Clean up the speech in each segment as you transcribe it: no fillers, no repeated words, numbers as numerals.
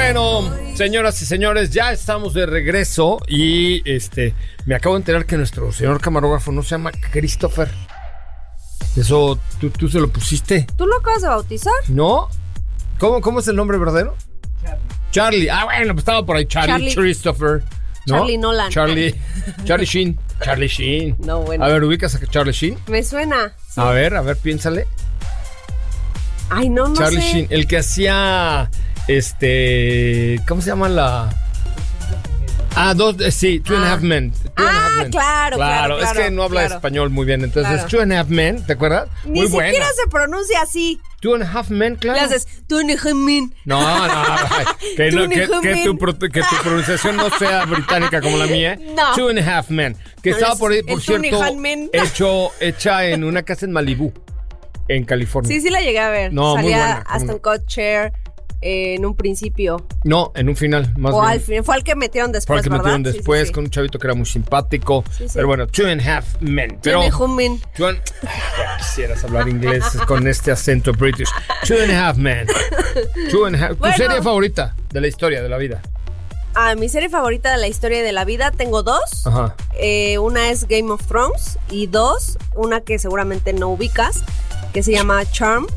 Bueno, señoras y señores, ya estamos de regreso y me acabo de enterar que nuestro señor camarógrafo no se llama Christopher. Eso, ¿tú se lo pusiste? ¿Tú lo acabas de bautizar? ¿No? ¿Cómo es el nombre verdadero? Charlie. Ah, bueno, pues estaba por ahí Charlie. Christopher. ¿No? Charlie Nolan. Charlie Sheen. Charlie Sheen. No, bueno. A ver, ¿ubicas a Charlie Sheen? Me suena. Sí. A ver, piénsale. Ay, no Charlie sé. Sheen, el que hacía ¿cómo se llama la? Two and a Half Men. Claro, es que no habla español muy bien, entonces Two and a Half Men, ¿te acuerdas? Ni muy siquiera buena. se pronuncia así. Two and a Half Men, claro. Le haces Two and a Half Men. No, que tu pronunciación no sea británica como la mía. No. Two and a Half Men, que No, estaba por cierto hecha en una casa en Malibú, en California. Sí la llegué a ver. No, salía muy buena. Aston Kutcher en un principio. No, en un final, más o bien. al final, fue al que metieron después, Fue al que ¿verdad? metieron después, Sí. con un chavito que era muy simpático. Sí. Pero bueno, Two and a Half Men. Pero Two and a Half Men. Ya quisieras hablar inglés con este acento british. Two and a Half Men. Two and a Half. ¿Tu serie favorita de la historia, de la vida? Mi serie favorita de la historia de la vida, tengo dos. Ajá. Una es Game of Thrones y dos, una que seguramente no ubicas, que se llama Charm.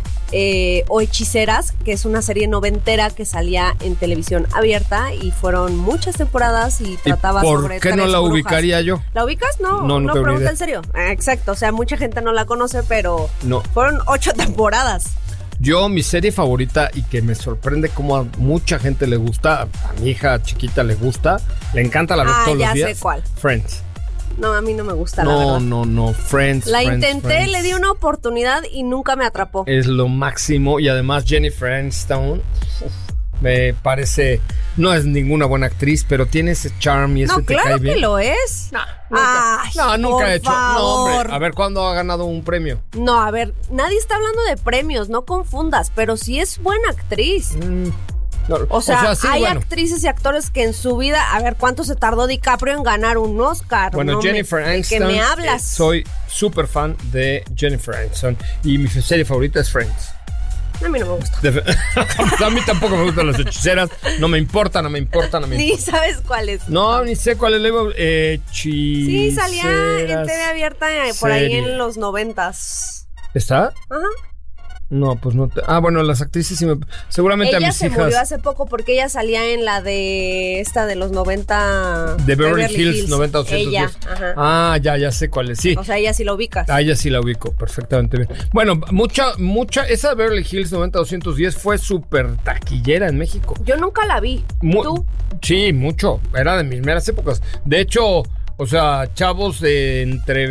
O Hechiceras, que es una serie noventera que salía en televisión abierta y fueron muchas temporadas y trataba sobre ¿Por qué no la brujas. Ubicaría yo? ¿La ubicas? No pregunta en serio. Exacto, o sea, mucha gente no la conoce, pero fueron 8 temporadas. Yo, mi serie favorita y que me sorprende cómo a mucha gente le gusta, a mi hija chiquita le gusta, le encanta la ver todos los días. Ya sé cuál. Friends. No, a mí no me gusta, la verdad. No, Friends. La intenté, le di una oportunidad y nunca me atrapó. Es lo máximo y además Jennifer Aniston me parece, no es ninguna buena actriz, pero tiene ese charm y ese te cae bien. No, claro que lo es. Nunca he hecho. Favor. No, hombre, a ver, ¿cuándo ha ganado un premio? No, a ver, nadie está hablando de premios, no confundas, pero sí es buena actriz. O sea, sí, hay actrices y actores que en su vida, a ver, ¿cuánto se tardó DiCaprio en ganar un Oscar? Bueno, Jennifer Aniston, ¿de qué me hablas? Soy súper fan de Jennifer Aniston y mi serie favorita es Friends. A mí no me gusta. A mí tampoco me gustan las hechiceras, no me importa. Ni sabes cuál es. No, ni sé cuál es. Sí, salía en TV abierta por ahí en los 90s. ¿Está? Ajá. No, pues no. Bueno, las actrices seguramente ella a mis hijas. Ella se murió hace poco porque ella salía en la de esta de los 90. De Beverly Hills 90-210. Ella, ajá. Ya sé cuál es, sí. O sea, ella sí la ubicas. Ella sí la ubico perfectamente bien. Bueno, mucha, esa de Beverly Hills 90-210 fue súper taquillera en México. Yo nunca la vi. ¿Tú? Sí, mucho. Era de mis meras épocas. De hecho, o sea, chavos de entre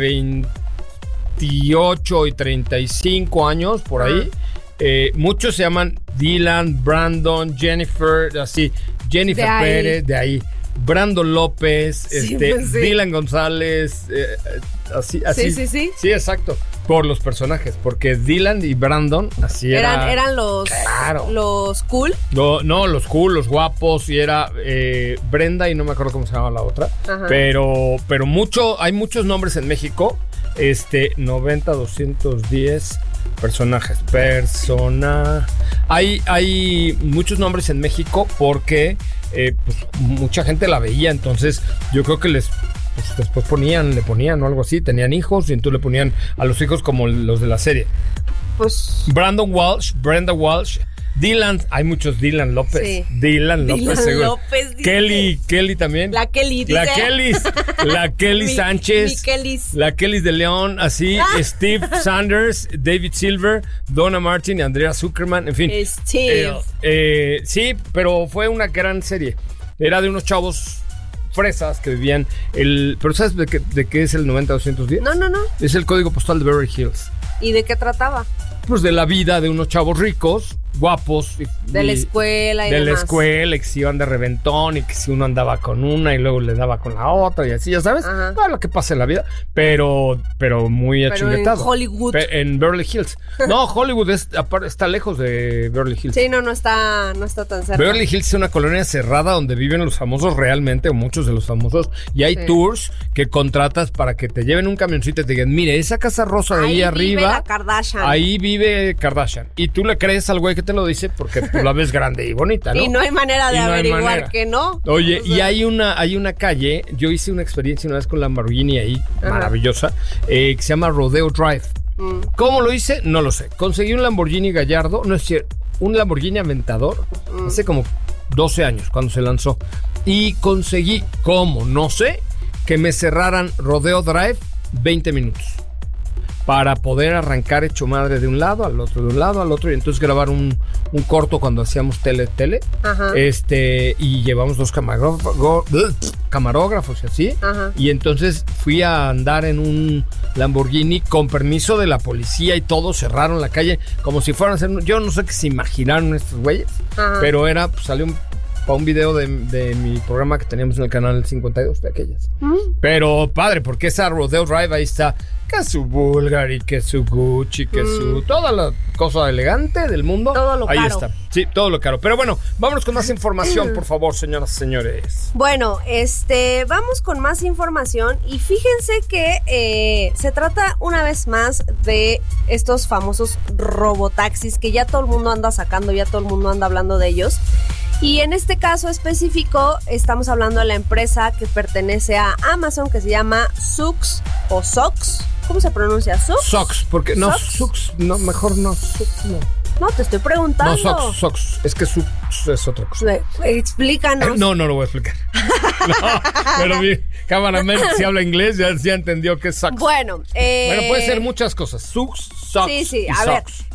28 y 35 años, por ahí. Muchos se llaman Dylan, Brandon, Jennifer, así. Jennifer Pérez, de ahí. Brandon López, sí. Dylan González, así. Sí. Sí, exacto. Por los personajes, porque Dylan y Brandon, así eran los cool. No, los cool, los guapos, y era Brenda y no me acuerdo cómo se llamaba la otra. Ajá. Pero hay muchos nombres en México. 90-210 personajes. Hay muchos nombres en México porque pues, mucha gente la veía, entonces yo creo que después le ponían o algo así, tenían hijos y entonces le ponían a los hijos como los de la serie. Pues Brenda Walsh, Dylan, hay muchos Dylan López. Sí. Dylan López, seguro. Kelly también. La Kelly, dice. La Kelly Sánchez. La Kelly de León, así. Steve Sanders, David Silver, Donna Martin y Andrea Zuckerman, en fin. Steve. Sí, pero fue una gran serie. Era de unos chavos fresas que vivían ¿pero sabes de qué es el 90-210? No. Es el código postal de Beverly Hills. ¿Y de qué trataba? Pues de la vida de unos chavos ricos, guapos. De la escuela y demás. De la escuela, y que si iban de reventón y que si uno andaba con una y luego le daba con la otra y así, ya sabes. Todo lo que pasa en la vida, pero muy achinguetado. En Hollywood. En Beverly Hills. No, Hollywood está lejos de Beverly Hills. Sí, no está tan cerca. Beverly Hills es una colonia cerrada donde viven los famosos realmente, o muchos de los famosos, y hay tours que contratas para que te lleven un camioncito y te digan, mire, esa casa rosa de ahí arriba. Vive la Kardashian. Ahí vive Kardashian. Y tú le crees al güey que te lo dice porque tú la ves grande y bonita, ¿no? Y no hay manera de averiguar manera. que no. Oye, O sea, y hay una calle, yo hice una experiencia una vez con Lamborghini ahí, maravillosa, que se llama Rodeo Drive. ¿Cómo lo hice? No lo sé. Conseguí un Lamborghini Gallardo, no es cierto, un Lamborghini Aventador, hace como 12 años cuando se lanzó. Y conseguí, ¿cómo? No sé, que me cerraran Rodeo Drive 20 minutos. Para poder arrancar hecho madre de un lado al otro, de un lado al otro, y entonces grabar un corto cuando hacíamos tele. Ajá. Y llevamos 2 camarógrafos y así. Ajá. Y entonces fui a andar en un Lamborghini con permiso de la policía y todo, cerraron la calle como si fueran a hacer... Yo no sé qué se imaginaron estos güeyes, pero era, pues, salió para un video de mi programa que teníamos en el canal 52 de aquellas. Pero padre, porque esa Rodeo Drive ahí está, que su Bulgari, que su Gucci, que su... Toda la cosa elegante del mundo. Todo lo ahí caro. está. Sí, todo lo caro. Pero bueno, vámonos con más información, por favor, señoras y señores. Bueno, vamos con más información y fíjense que se trata una vez más de estos famosos robotaxis que ya todo el mundo anda sacando, ya todo el mundo anda hablando de ellos. Y en este caso específico estamos hablando de la empresa que pertenece a Amazon, que se llama Zoox o Sox. ¿Cómo se pronuncia? ¿Zoox? Sox, porque no, Zoox, no, mejor no, Zoox, no. No, te estoy preguntando. No, Sox, es que Zoox es otra cosa. Explícanos. No lo voy a explicar. No, pero mi cameraman, si habla inglés, ya entendió que es Sox. Bueno, puede ser muchas cosas. Zoox, Sox. Sí, y a ver, Sox.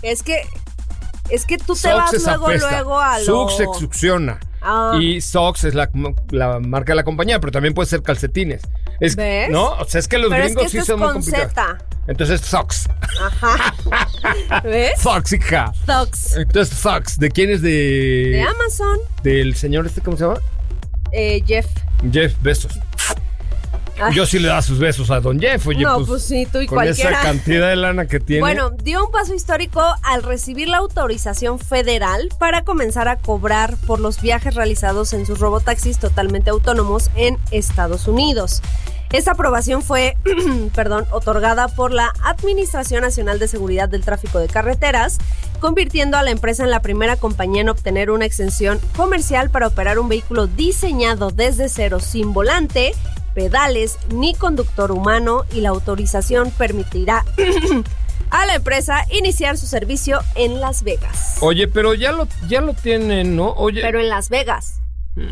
es que tú te Sox vas luego a lo... Zoox se succiona. Ah. Y Sox es la marca de la compañía, pero también puede ser calcetines. ¿Ves? ¿No? O sea, es que los pero gringos es que sí son muy con complicados. Z. Entonces, Sox. Ajá. ¿Ves? Sox, hija. Sox. Entonces, Sox, ¿de quién es? De Amazon. Del señor ¿cómo se llama? Jeff. Jeff Bezos. Ay. Yo sí le da sus besos a don Jeff. Oye, No, pues sí, tú y con cualquiera. esa cantidad de lana que tiene. Bueno, dio un paso histórico al recibir la autorización federal para comenzar a cobrar por los viajes realizados en sus robotaxis totalmente autónomos en Estados Unidos. Esta aprobación fue, otorgada por la Administración Nacional de Seguridad del Tráfico de Carreteras, convirtiendo a la empresa en la primera compañía en obtener una exención comercial para operar un vehículo diseñado desde cero, sin volante, pedales ni conductor humano, y la autorización permitirá a la empresa iniciar su servicio en Las Vegas. Oye, pero ya lo tienen, ¿no? Oye, Pero en Las Vegas.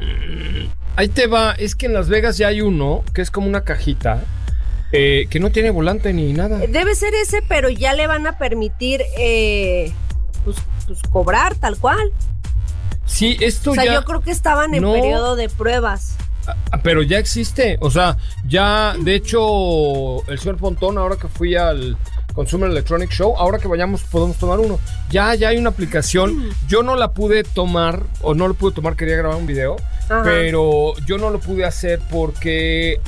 Ahí te va, es que en Las Vegas ya hay uno que es como una cajita que no tiene volante ni nada. Debe ser ese, pero ya le van a permitir pues cobrar tal cual. Sí, esto ya... O sea, yo creo que estaban en periodo de pruebas. Pero ya existe, o sea, ya, de hecho, el señor Pontón, ahora que fui al Consumer Electronic Show, ahora que vayamos podemos tomar uno. Ya hay una aplicación, yo no la pude tomar, quería grabar un video, pero yo no lo pude hacer porque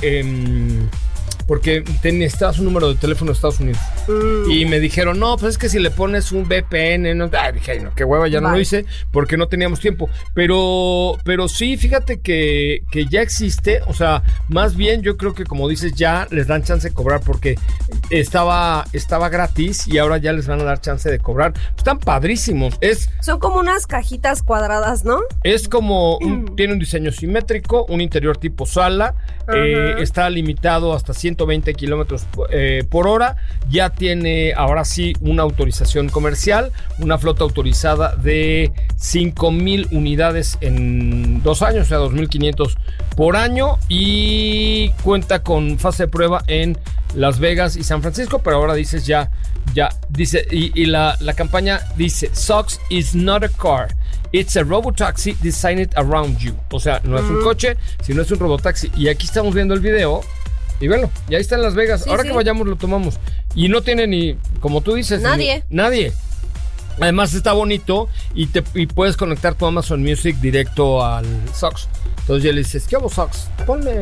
necesitabas un número de teléfono de Estados Unidos. Y me dijeron, no, pues es que si le pones un VPN, no. Dije, no, qué hueva, ya no lo hice porque no teníamos tiempo. Pero sí, fíjate que ya existe, o sea, más bien yo creo que, como dices, ya les dan chance de cobrar porque estaba gratis y ahora ya les van a dar chance de cobrar. Están padrísimos. Son como unas cajitas cuadradas, ¿no? Es como, tiene un diseño simétrico, un interior tipo sala, está limitado hasta 120 kilómetros por hora, ya tiene ahora sí una autorización comercial, una flota autorizada de 5,000 unidades en 2 años, o sea, 2,500 por año, y cuenta con fase de prueba en Las Vegas y San Francisco, pero ahora dices ya dice, y la campaña dice, Sox is not a car, it's a robotaxi designed around you. O sea, no es un coche, sino es un robotaxi. Y aquí estamos viendo el video y bueno, ya está en Las Vegas. Ahora que vayamos lo tomamos. Y no tiene ni, como tú dices, nadie. Además está bonito y puedes conectar tu Amazon Music directo al Sox. Entonces ya le dices, ¿qué hago, Sox? Ponme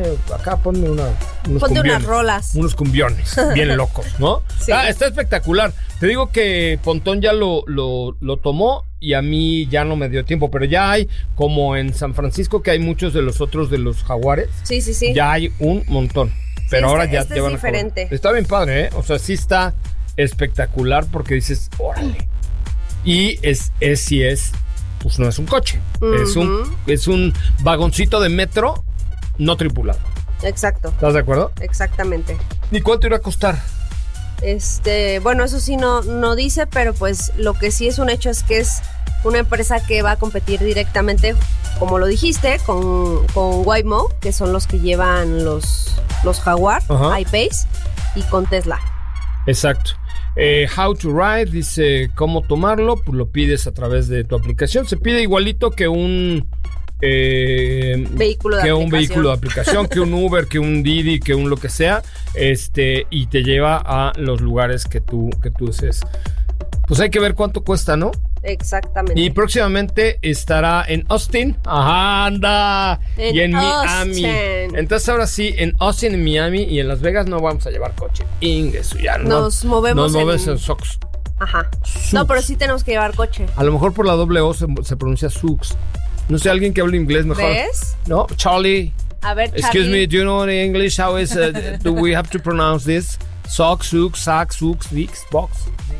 unas rolas. Unos cumbiones bien locos, ¿no? Sí. Está espectacular. Te digo que Pontón ya lo tomó y a mí ya no me dio tiempo, pero ya hay, como en San Francisco, que hay muchos de los otros de los jaguares. Sí. Ya hay un montón. Pero ahora ya te van a cobrar. Está bien padre, ¿eh? O sea, sí está espectacular porque dices, órale. Y pues no es un coche. Es un vagoncito de metro no tripulado. Exacto. ¿Estás de acuerdo? Exactamente. ¿Y cuánto irá a costar? Bueno, eso sí no dice, pero pues lo que sí es un hecho es que es una empresa que va a competir directamente, como lo dijiste, con Waymo, que son los que llevan los Jaguar, I-Pace, y con Tesla. Exacto. How to ride, dice cómo tomarlo, pues lo pides a través de tu aplicación. Se pide igualito que un vehículo de aplicación, que un Uber, que un Didi, que un lo que sea, y te lleva a los lugares que tú desees. Pues hay que ver cuánto cuesta, ¿no? Exactamente. Y próximamente estará en Austin. Ajá, anda. Y en Austin. Miami. Entonces ahora sí, en Austin, en Miami y en Las Vegas no vamos a llevar coche. Ingreso, ya no. Nos movemos en Sox. Ajá. Sux. No, pero sí tenemos que llevar coche. A lo mejor por la doble O se pronuncia Sux. No sé, alguien que hable inglés mejor. ¿Ves? No, Charlie. A ver, Charlie. Excuse me, do you know the English? How is do we have to pronounce this? Sox, Sux, Sax, Sux, Dix, Box.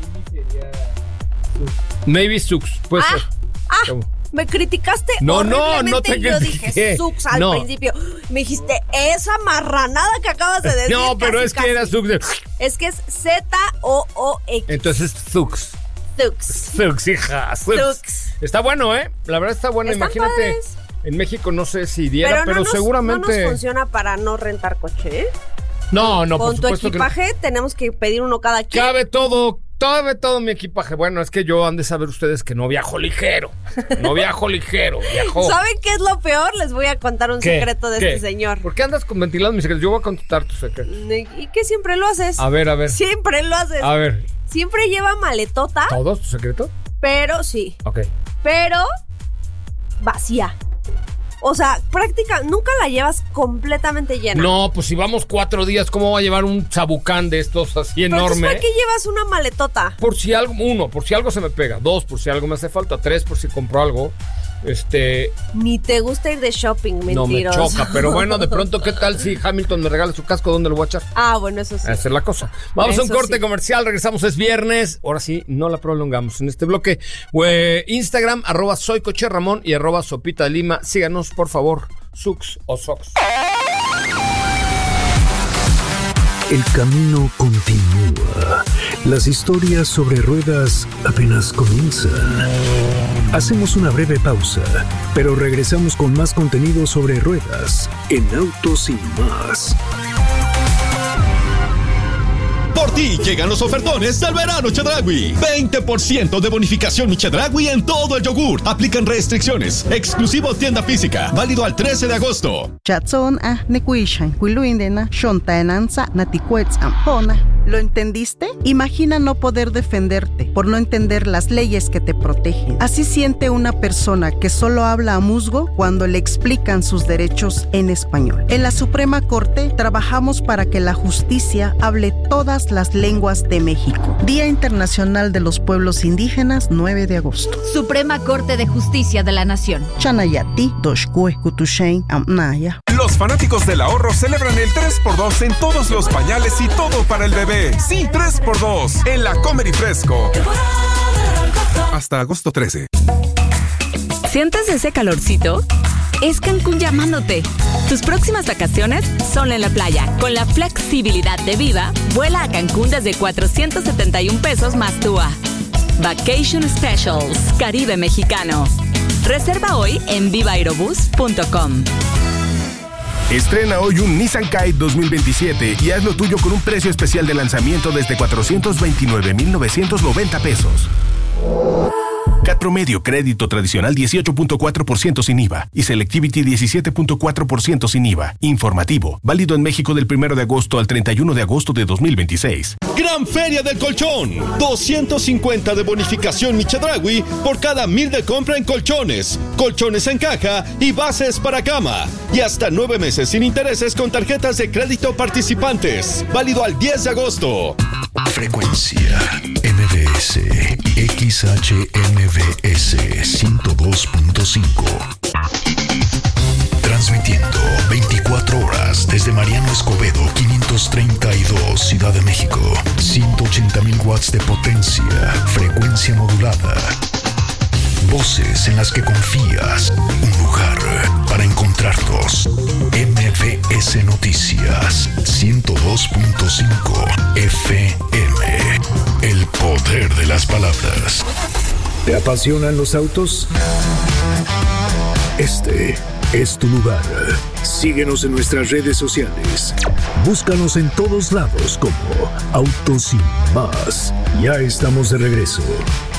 Maybe Sux. Puede ser. Me criticaste. No te critiqué. Yo dije Sux al principio. Me dijiste esa marranada que acabas de decir. No, pero es que era Sux. Es que es Z-O-O-X. Entonces Sux. Sux, hija. Sux. Está bueno, ¿eh? La verdad está bueno. Están Imagínate. Padres. En México no sé si diera, pero seguramente. No nos funciona para no rentar coche, ¿eh? No, por Con tu supuesto equipaje que no. Tenemos que pedir uno cada quien. Cabe todo mi equipaje. Bueno, es que yo han de saber ustedes que no viajo ligero. Viajo. ¿Saben qué es lo peor? Les voy a contar un secreto de este señor. ¿Por qué andas ventilando mis secretos? Yo voy a contar tus secretos. ¿Y qué siempre lo haces? A ver. Siempre lo haces. A ver. Siempre lleva maletota. ¿Todos tus secretos? Pero sí. Ok. Pero vacía. O sea, nunca la llevas completamente llena. No, pues si vamos 4 días, ¿cómo va a llevar un chabucán de estos así enorme? ¿Para qué llevas una maletota? Por si algo se me pega. 2, por si algo me hace falta. 3, por si compro algo. Ni te gusta ir de shopping, mentiroso. No me choca, pero bueno, de pronto, ¿qué tal si Hamilton me regala su casco? ¿Dónde lo voy a echar? Bueno, eso sí. Esa es la cosa. Vamos a un corte comercial, regresamos, es viernes. Ahora sí, no la prolongamos en este bloque. Instagram, @soycocherramón y @sopita de Lima. Síganos, por favor, Sux o Sox. El camino continúa. Las historias sobre ruedas apenas comienzan. Hacemos una breve pausa, pero regresamos con más contenido sobre ruedas en Autos y Más. Por ti llegan los ofertones del verano Chedraui. 20% de bonificación mi Chedraui en todo el yogur. Aplican restricciones. Exclusivo tienda física. Válido al 13 de agosto. ¿Lo entendiste? Imagina no poder defenderte por no entender las leyes que te protegen. Así siente una persona que solo habla a musgo cuando le explican sus derechos en español. En la Suprema Corte trabajamos para que la justicia hable todas las lenguas de México. Día Internacional de los Pueblos Indígenas, 9 de agosto. Suprema Corte de Justicia de la Nación. Chanayati, Doshkue, Kutushain, Amnaya. Los fanáticos del ahorro celebran el 3x2 en todos los pañales y todo para el bebé. Sí, 3x2 en la Comer y Fresco. Hasta agosto 13. ¿Sientes ese calorcito? Es Cancún llamándote. Tus próximas vacaciones son en la playa. Con la flexibilidad de Viva, vuela a Cancún desde 471 pesos más TUA. Vacation Specials, Caribe Mexicano. Reserva hoy en vivaaerobus.com. Estrena hoy un Nissan Kite 2027 y haz lo tuyo con un precio especial de lanzamiento desde 429,990 pesos. CAT promedio, crédito tradicional 18.4% sin IVA y Selectivity 17.4% sin IVA. Informativo, válido en México del 1 de agosto al 31 de agosto de 2026. Gran Feria del Colchón. 250 de bonificación mi Chedraui por cada 1,000 de compra en colchones, colchones en caja y bases para cama. Y hasta 9 meses sin intereses con tarjetas de crédito participantes. Válido al 10 de agosto. Frecuencia MBS XHMBS 102.5. Transmitiendo 24 horas desde Desde Mariano Escobedo, 532, Ciudad de México. 180,000 watts de potencia. Frecuencia modulada. Voces en las que confías. Un lugar para encontrarnos. MBS Noticias 102.5 FM. El poder de las palabras. ¿Te apasionan los autos? Este es tu lugar. Síguenos en nuestras redes sociales. Búscanos en todos lados como Autos Sin Más. Ya estamos de regreso.